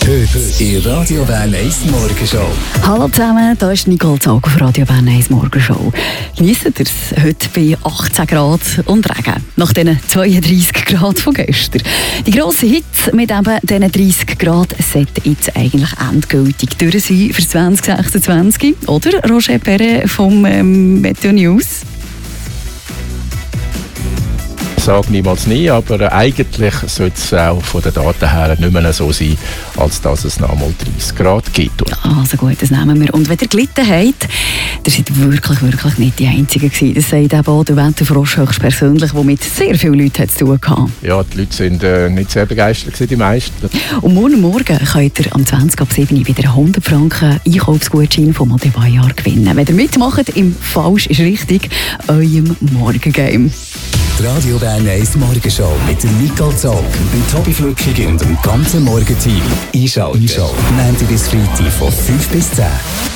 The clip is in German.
Heute in Radio Bern 1 Morgenshow. Hallo zusammen, hier ist Nicole Zog auf Radio Bern 1 Morgenshow. Genießt ihr es heute bei 18 Grad und Regen, nach diesen 32 Grad von gestern. Die grosse Hitze mit eben diesen 30 Grad sollte jetzt eigentlich endgültig durch sein für 2026, oder? Roger Perret vom Meteo News. Ich sage niemals nie, aber eigentlich sollte es auch von den Daten her nicht mehr so sein, als dass es noch einmal 30 Grad gibt. Also gut, das nehmen wir. Und wenn ihr gelitten habt, ihr seid wirklich nicht die Einzigen gewesen. Das sagt eben auch der Wetterfrosch höchstpersönlich, der mit sehr vielen Leuten zu tun hatte. Ja, die Leute sind nicht sehr begeistert, die meisten. Und morgen könnt ihr am 20 ab 7 wieder 100 Franken Einkaufsgutschein vom Modebayar gewinnen. Wenn ihr mitmacht, im Falsch ist richtig, eurem Morgengame. Die Radio Bern 1 Morgenshow mit Nicole Zog, dem Tobi Flückig und dem ganzen Morgenteam. Einschalten. Montag bis Freitag von 5 bis 10.